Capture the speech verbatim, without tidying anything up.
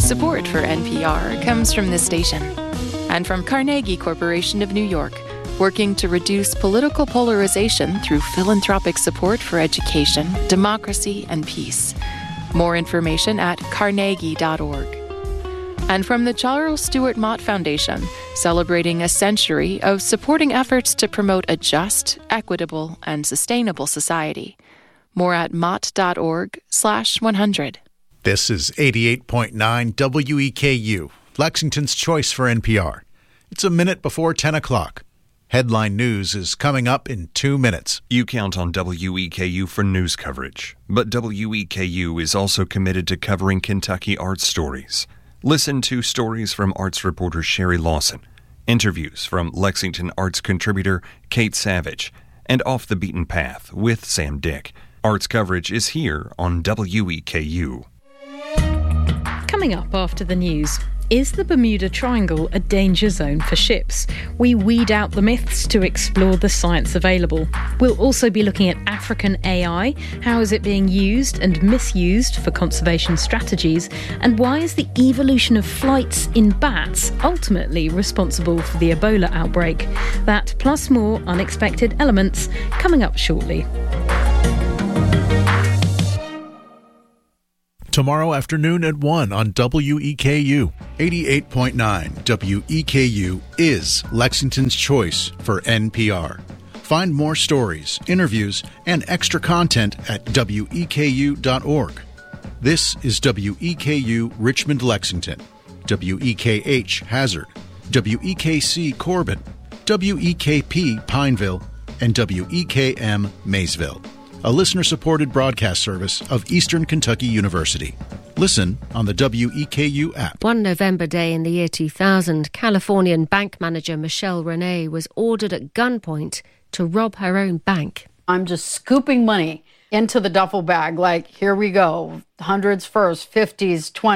Support for N P R comes from this station and from Carnegie Corporation of New York, working to reduce political polarization through philanthropic support for education, democracy, and peace. More information at carnegie dot org. And from the Charles Stewart Mott Foundation, celebrating a century of supporting efforts to promote a just, equitable, and sustainable society. More at mott dot org slash one hundred. This is eighty-eight point nine W E K U, Lexington's choice for N P R. It's a minute before ten o'clock. Headline news is coming up in two minutes. You count on W E K U for news coverage, but W E K U is also committed to covering Kentucky arts stories. Listen to stories from arts reporter Sherry Lawson, interviews from Lexington arts contributor Kate Savage, and Off the Beaten Path with Sam Dick. Arts coverage is here on W E K U. Coming up after the news, is the Bermuda Triangle a danger zone for ships? We weed out the myths to explore the science available. We'll also be looking at African A I. How is it being used and misused for conservation strategies? And why is the evolution of flights in bats ultimately responsible for the Ebola outbreak? That plus more unexpected elements coming up shortly. Tomorrow afternoon at one on W E K U. eighty-eight point nine W E K U is Lexington's choice for N P R. Find more stories, interviews, and extra content at W E K U dot org. This is W E K U Richmond, Lexington, W E K H Hazard, W E K C Corbin, W E K P Pineville, and W E K M Maysville. A listener-supported broadcast service of Eastern Kentucky University. Listen on the W E K U app. One November day in the year two thousand, Californian bank manager Michelle Renee was ordered at gunpoint to rob her own bank. I'm just scooping money into the duffel bag like, here we go, hundreds first, fifties, twenties.